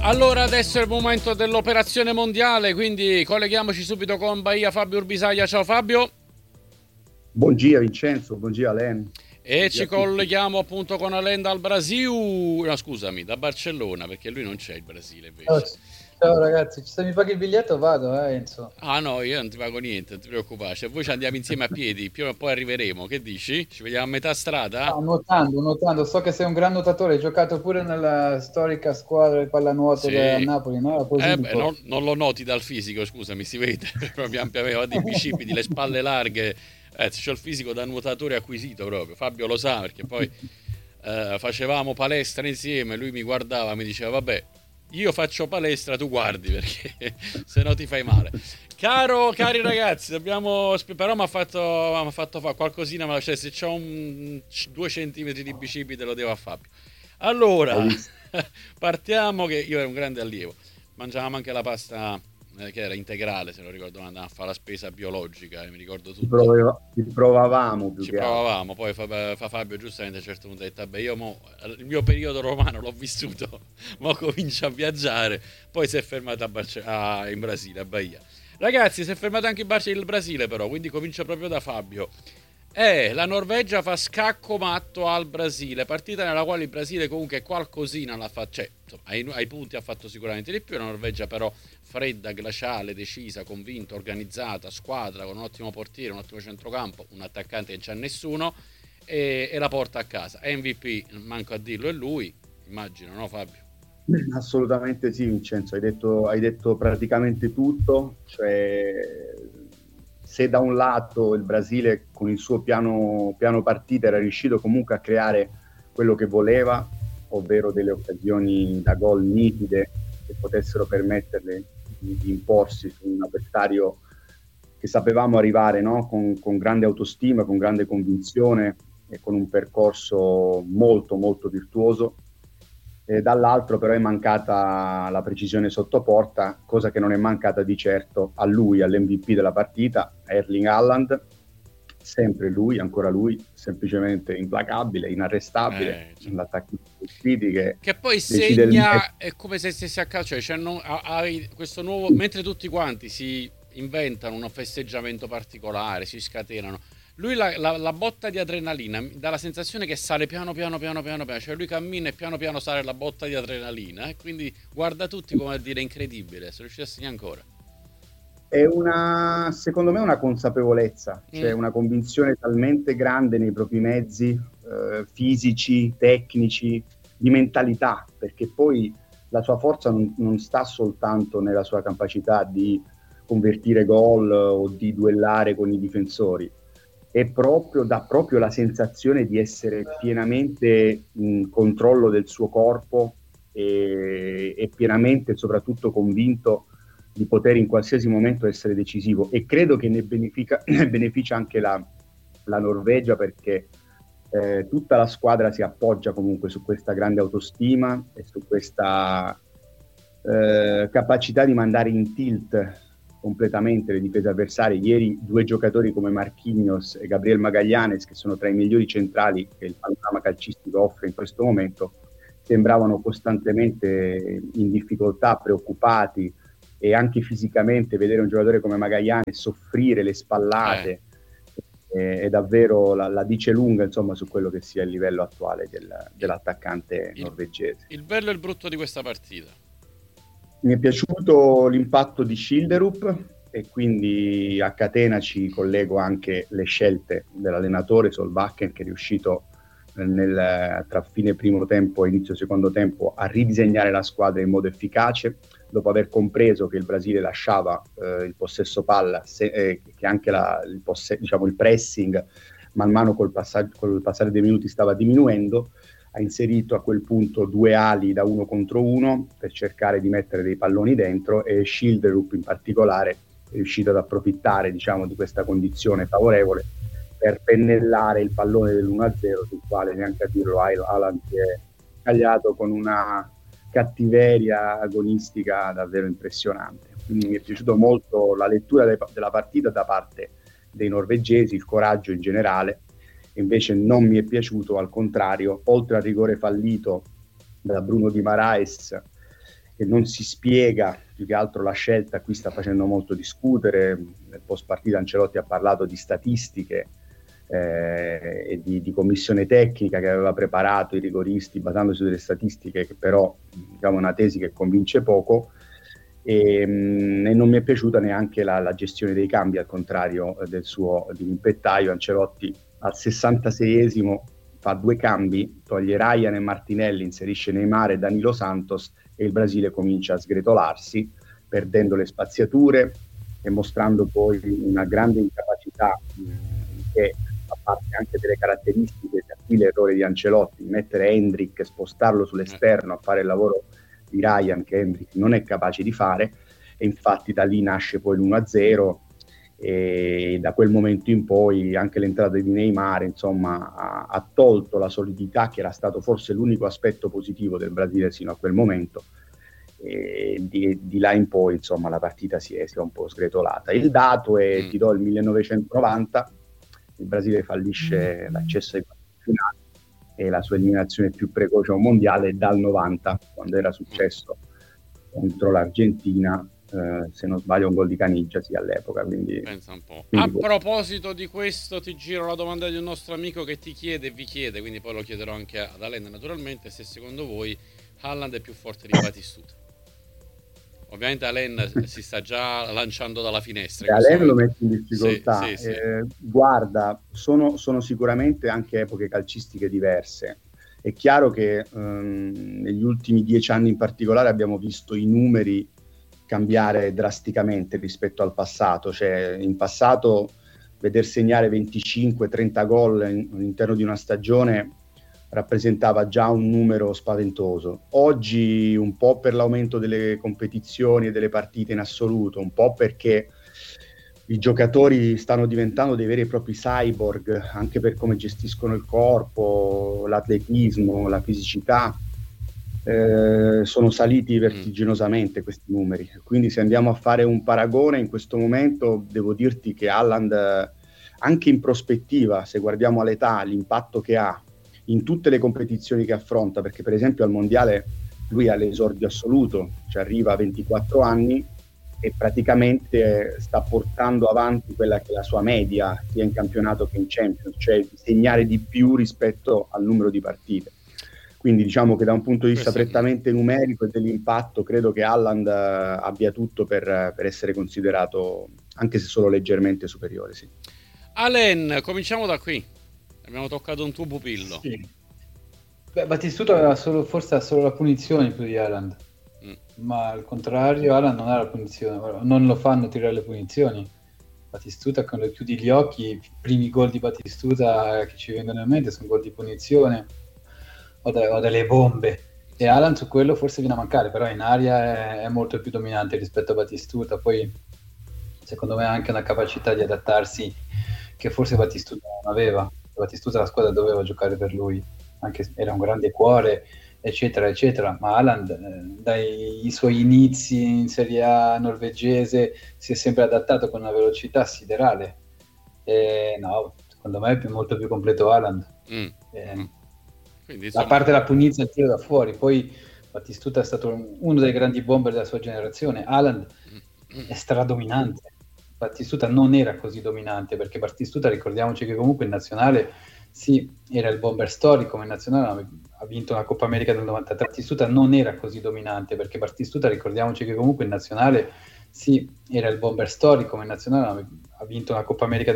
Allora adesso è il momento dell'operazione mondiale, quindi colleghiamoci subito con Bahia Fabio Urbisaglia. Ciao Fabio. Buongiorno Vincenzo, buongiorno Alain, E buongiorno ci a tutti. colleghiamo appunto con Alain dal Brasile, no scusami, da Barcellona, perché lui non c'è il Brasile Ciao, invece. ciao ragazzi, se mi paghi il biglietto vado, Enzo. Ah no, io non ti pago niente, non ti preoccupare, cioè, voi ci andiamo insieme a piedi, più o meno poi arriveremo, che dici? Ci vediamo a metà strada? Ah, nuotando, so che sei un gran nuotatore, hai giocato pure nella storica squadra di pallanuoto a Sì. Napoli, no? A Beh, Posillipo. non lo noti dal fisico, scusami, si vede proprio ampiamente, di bicipiti, le spalle larghe, c'ho il fisico da nuotatore acquisito proprio, Fabio lo sa perché poi facevamo palestra insieme, lui mi guardava, mi diceva vabbè, io faccio palestra, tu guardi perché se no ti fai male. Cari ragazzi, però mi ha fatto fare qualcosina, ma cioè, se c'ho 2 centimetri di bicipite lo devo a Fabio. Hai Allora, visto? partiamo che io ero un grande allievo. Mangiavamo anche la pasta che era integrale, se non ricordo, andavamo a fare la spesa biologica, mi ricordo tutto. Ci provavamo più Ci che altro. provavamo, poi fa Fabio giustamente a un certo punto ha detto, vabbè, il mio periodo romano l'ho vissuto, mo comincio a viaggiare, poi si è fermato in Brasile, a Bahia. Ragazzi, si è fermato anche il Brasile però, quindi comincio proprio da Fabio. La Norvegia fa scacco matto al Brasile, partita nella quale il Brasile comunque qualcosina la fa, cioè insomma, ai punti ha fatto sicuramente di più, la Norvegia però fredda, glaciale, decisa, convinta, organizzata, squadra con un ottimo portiere, un ottimo centrocampo, un attaccante che non c'è nessuno e la porta a casa. MVP, manco a dirlo, è lui, immagino, no Fabio? Assolutamente sì, Vincenzo, hai detto praticamente tutto, cioè se da un lato il Brasile con il suo piano partita era riuscito comunque a creare quello che voleva, ovvero delle occasioni da gol nitide che potessero permetterle di imporsi su un avversario che sapevamo arrivare, no? Con grande autostima, con grande convinzione e con un percorso molto molto virtuoso. Dall'altro però è mancata la precisione sotto porta, cosa che non è mancata di certo a lui, all'MVP della partita, Erling Haaland, sempre lui, ancora lui, semplicemente implacabile, inarrestabile, l'attaccante Che poi decide il match. segna, è come se stessi a calcio, cioè hai questo nuovo, mentre tutti quanti si inventano un festeggiamento particolare, si scatenano. Lui la botta di adrenalina mi dà la sensazione che sale piano piano piano piano piano, cioè lui cammina e piano piano sale la botta di adrenalina e quindi guarda tutti come a dire incredibile, se riuscisse a segnare ancora. Secondo me, una consapevolezza, cioè Mm. una convinzione talmente grande nei propri mezzi fisici, tecnici, di mentalità, perché poi la sua forza non sta soltanto nella sua capacità di convertire gol o di duellare con i difensori, dà proprio la sensazione di essere pienamente in controllo del suo corpo e pienamente, soprattutto, convinto di poter in qualsiasi momento essere decisivo. E credo che ne beneficia anche la Norvegia, perché tutta la squadra si appoggia comunque su questa grande autostima e su questa capacità di mandare in tilt completamente le difese avversarie. Ieri 2 giocatori come Marquinhos e Gabriel Magallanes, che sono tra i migliori centrali che il panorama calcistico offre in questo momento, sembravano costantemente in difficoltà, preoccupati, e anche fisicamente vedere un giocatore come Magallanes soffrire le Eh, spallate è davvero la dice lunga, insomma, su quello che sia il livello attuale dell'attaccante il, norvegese. il bello e il brutto di questa partita. Mi è piaciuto l'impatto di Schilderup e quindi a catena ci collego anche le scelte dell'allenatore Solbakken, che è riuscito tra fine primo tempo e inizio secondo tempo a ridisegnare la squadra in modo efficace, dopo aver compreso che il Brasile lasciava il possesso palla, che anche il pressing man mano col passare dei minuti stava diminuendo. Ha inserito a quel punto 2 ali da 1 contro 1 per cercare di mettere dei palloni dentro, e Schilderup in particolare è riuscito ad approfittare, diciamo, di questa condizione favorevole per pennellare il pallone dell'1-0, sul quale, neanche a dirlo, Haaland si è scagliato con una cattiveria agonistica davvero impressionante. Quindi mi è piaciuto molto la lettura della partita da parte dei norvegesi, il coraggio in generale. Invece non mi è piaciuto, al contrario, oltre al rigore fallito da Bruno Di Marais, che non si spiega, più che altro la scelta qui sta facendo molto discutere. Nel post partita Ancelotti ha parlato di statistiche e di commissione tecnica che aveva preparato i rigoristi basandosi sulle statistiche, che però diciamo, è una tesi che convince poco, e non mi è piaciuta neanche la gestione dei cambi, al contrario del suo dirimpettaio. Ancelotti al 66esimo fa 2 cambi, toglie Ryan e Martinelli, inserisce Neymar e Danilo Santos, e il Brasile comincia a sgretolarsi, perdendo le spaziature e mostrando poi una grande incapacità che, a parte anche delle caratteristiche, da qui l'errore di Ancelotti, mettere Hendrick e spostarlo sull'esterno a fare il lavoro di Ryan, che Hendrick non è capace di fare, e infatti da lì nasce poi l'1-0, e da quel momento in poi anche l'entrata di Neymar, insomma, ha tolto la solidità, che era stato forse l'unico aspetto positivo del Brasile sino a quel momento, e di là in poi, insomma, la partita si è un po' sgretolata. Il dato è, ti do il 1990, il Brasile fallisce l'accesso ai quarti finali e la sua eliminazione più precoce a un mondiale dal 90, quando era successo contro l'Argentina, se non sbaglio un gol di Caniggia all'epoca, quindi pensa un po'. A proposito di questo, ti giro la domanda di un nostro amico che ti chiede e vi chiede, quindi poi lo chiederò anche ad Alain naturalmente, se secondo voi Haaland è più forte di Batistuta. Ovviamente Alain si sta già lanciando dalla finestra. Alain lo mette in difficoltà. Sì. Guarda, sono sicuramente anche epoche calcistiche diverse. È chiaro che negli ultimi 10 anni in particolare abbiamo visto i numeri cambiare drasticamente rispetto al passato. Cioè, in passato veder segnare 25-30 gol all'interno di una stagione rappresentava già un numero spaventoso. Oggi, un po' per l'aumento delle competizioni e delle partite in assoluto, un po' perché i giocatori stanno diventando dei veri e propri cyborg, anche per come gestiscono il corpo, l'atletismo, la fisicità, sono saliti vertiginosamente questi numeri. Quindi se andiamo a fare un paragone in questo momento, devo dirti che Haaland, anche in prospettiva, se guardiamo all'età, l'impatto che ha in tutte le competizioni che affronta, perché per esempio al mondiale lui ha l'esordio assoluto, cioè arriva a 24 anni e praticamente sta portando avanti quella che è la sua media sia in campionato che in Champions, cioè segnare di più rispetto al numero di partite. Quindi diciamo che da un punto di vista prettamente numerico e dell'impatto, credo che Haaland abbia tutto per essere considerato, anche se solo leggermente superiore. Sì. Alain, cominciamo da qui. Abbiamo toccato un tuo pupillo. Sì. Batistuta aveva forse solo la punizione più di Haaland, ma al contrario Haaland non ha la punizione, non lo fanno tirare le punizioni. Batistuta, quando chiudi gli occhi, i primi gol di Batistuta che ci vengono in mente sono gol di punizione o delle bombe, e Haaland su quello forse viene a mancare, però in aria è molto più dominante rispetto a Batistuta. Poi secondo me ha anche una capacità di adattarsi che forse Batistuta non aveva. Batistuta la squadra doveva giocare per lui, anche se era un grande cuore, eccetera eccetera, ma Haaland dai suoi inizi in Serie A norvegese si è sempre adattato con una velocità siderale. No, secondo me è molto più completo Haaland. Quindi, a parte la punizia e il tiro da fuori, poi Batistuta è stato uno dei grandi bomber della sua generazione. Haaland è stradominante. Batistuta non era così dominante, perché Batistuta, ricordiamoci che comunque in nazionale sì, era il bomber storico, ma in nazionale ha vinto una Coppa America del 93. Batistuta non era così dominante, perché Batistuta, ricordiamoci che comunque in nazionale sì, era il bomber storico, ma in nazionale ha vinto una Coppa America